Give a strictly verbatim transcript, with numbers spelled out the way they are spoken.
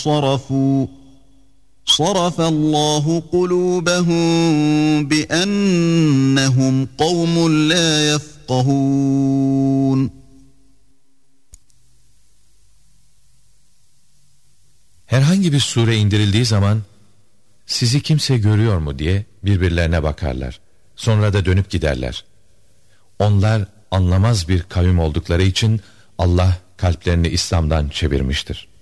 صَرَفُوا صَرَفَ اللّٰهُ قُلُوبَهُمْ بِأَنَّهُمْ قَوْمٌ لَا يَفْقَهُونَ. Herhangi bir sure indirildiği zaman sizi kimse görüyor mu diye birbirlerine bakarlar. Sonra da dönüp giderler. Onlar anlamaz bir kavim oldukları için Allah kalplerini İslam'dan çevirmiştir.